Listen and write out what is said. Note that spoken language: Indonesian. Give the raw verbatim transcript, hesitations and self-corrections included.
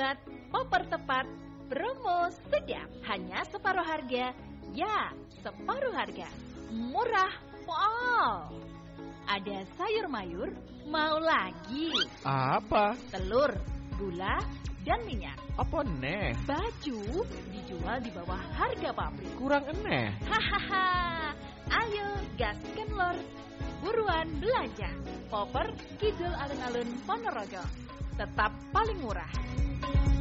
hangat, popor tepat, promo sedap. Hanya separuh harga, ya separuh harga. Murah pol. Ada sayur mayur, mau lagi? Apa? Telur, gula, dan minyak. Apa neh? Baju dijual di bawah harga pabrik. Kurang eneh. Hahaha. Ayo gaskan lor. Buruan belanja. Popor Kidul Alun-Alun Ponorogo. Tetap paling murah.